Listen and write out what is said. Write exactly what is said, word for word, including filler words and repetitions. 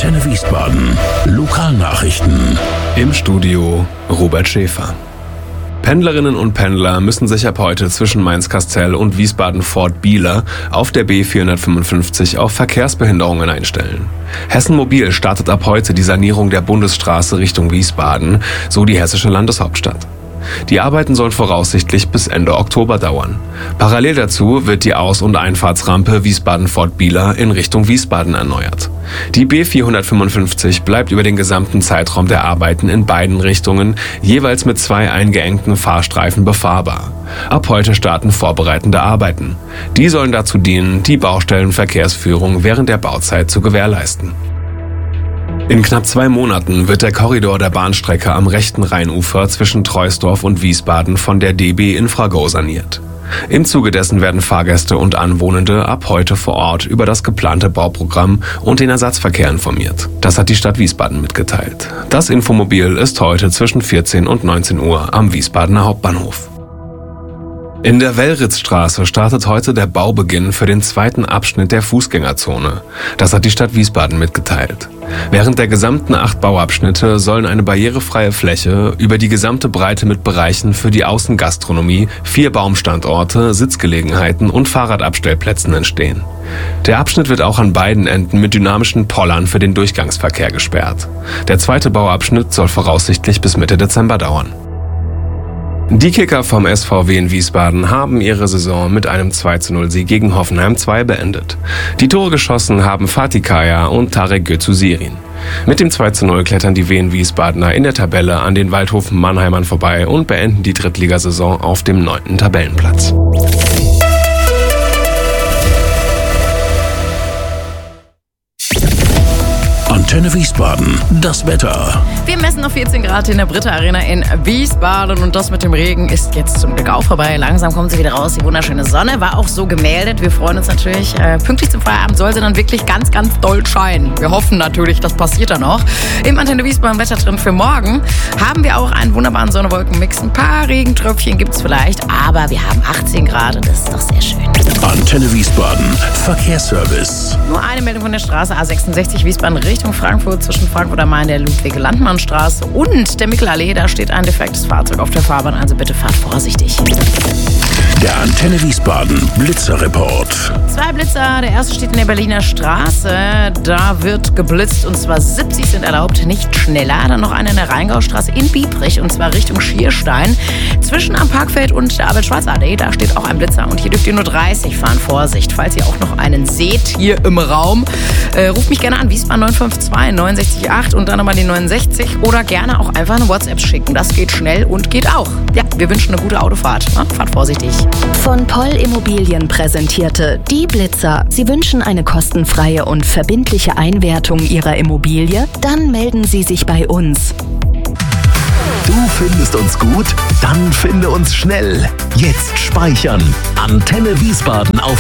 Antenne Wiesbaden. Lokalnachrichten. Im Studio Robert Schäfer. Pendlerinnen und Pendler müssen sich ab heute zwischen Mainz-Kastel und Wiesbaden-Fort-Bieler auf der B vierhundertfünfundfünfzig auf Verkehrsbehinderungen einstellen. Hessen Mobil startet ab heute die Sanierung der Bundesstraße Richtung Wiesbaden, so die hessische Landeshauptstadt. Die Arbeiten sollen voraussichtlich bis Ende Oktober dauern. Parallel dazu wird die Aus- und Einfahrtsrampe Wiesbaden-Fort-Bieler in Richtung Wiesbaden erneuert. Die B vierhundertfünfundfünfzig bleibt über den gesamten Zeitraum der Arbeiten in beiden Richtungen jeweils mit zwei eingeengten Fahrstreifen befahrbar. Ab heute starten vorbereitende Arbeiten. Die sollen dazu dienen, die Baustellenverkehrsführung während der Bauzeit zu gewährleisten. In knapp zwei Monaten wird der Korridor der Bahnstrecke am rechten Rheinufer zwischen Troisdorf und Wiesbaden von der D B Infrago saniert. Im Zuge dessen werden Fahrgäste und Anwohnende ab heute vor Ort über das geplante Bauprogramm und den Ersatzverkehr informiert. Das hat die Stadt Wiesbaden mitgeteilt. Das Infomobil ist heute zwischen vierzehn und neunzehn Uhr am Wiesbadener Hauptbahnhof. In der Wellritzstraße startet heute der Baubeginn für den zweiten Abschnitt der Fußgängerzone. Das hat die Stadt Wiesbaden mitgeteilt. Während der gesamten acht Bauabschnitte sollen eine barrierefreie Fläche über die gesamte Breite mit Bereichen für die Außengastronomie, vier Baumstandorte, Sitzgelegenheiten und Fahrradabstellplätzen entstehen. Der Abschnitt wird auch an beiden Enden mit dynamischen Pollern für den Durchgangsverkehr gesperrt. Der zweite Bauabschnitt soll voraussichtlich bis Mitte Dezember dauern. Die Kicker vom S V W in Wiesbaden haben ihre Saison mit einem zwei zu null Sieg gegen Hoffenheim zwei beendet. Die Tore geschossen haben Fatih Kaya und Tarek Götze-Sirin. Mit dem zwei zu null klettern die Wien Wiesbadener in der Tabelle an den Waldhofen Mannheimern vorbei und beenden die Drittligasaison auf dem neunten Tabellenplatz. Antenne Wiesbaden, das Wetter. Wir messen noch vierzehn Grad in der Britta Arena in Wiesbaden und das mit dem Regen ist jetzt zum Glück auch vorbei. Langsam kommt sie wieder raus, die wunderschöne Sonne war auch so gemeldet. Wir freuen uns natürlich. Äh, pünktlich zum Feierabend soll sie dann wirklich ganz, ganz doll scheinen. Wir hoffen natürlich, das passiert dann auch. Im Antenne Wiesbaden Wetter drin für morgen haben wir auch einen wunderbaren Sonne-Wolken-Mix. Ein paar Regentröpfchen gibt es vielleicht, aber wir haben achtzehn Grad und das ist doch sehr schön. Antenne Wiesbaden, Verkehrsservice. Nur eine Meldung von der Straße A sechsundsechzig Wiesbaden Richtung Frankfurt zwischen Frankfurt am Main, der Ludwig-Landmann-Straße und der Mickelallee. Da steht ein defektes Fahrzeug auf der Fahrbahn, also bitte fahrt vorsichtig. Der Antenne Wiesbaden Blitzerreport. Zwei Blitzer, der erste steht in der Berliner Straße. Da wird geblitzt und zwar siebzig sind erlaubt, nicht schneller. Dann noch einer in der Rheingaustraße in Biebrich und zwar Richtung Schierstein. Zwischen am Parkfeld und der Albert-Schweitzer-Allee, da steht auch ein Blitzer und hier dürft ihr nur dreißig fahren. Vorsicht, falls ihr auch noch einen seht hier im Raum. Äh, ruft mich gerne an, Wiesbaden neun fünf zwei neun sechs acht und dann nochmal die neunundsechzig oder gerne auch einfach eine WhatsApp schicken. Das geht schnell und geht auch. Ja, wir wünschen eine gute Autofahrt. Na, fahrt vorsichtig. Von Poll Immobilien präsentierte Die Blitzer. Sie wünschen eine kostenfreie und verbindliche Einwertung Ihrer Immobilie? Dann melden Sie sich bei uns. Du findest uns gut? Dann finde uns schnell. Jetzt speichern. Antenne Wiesbaden auf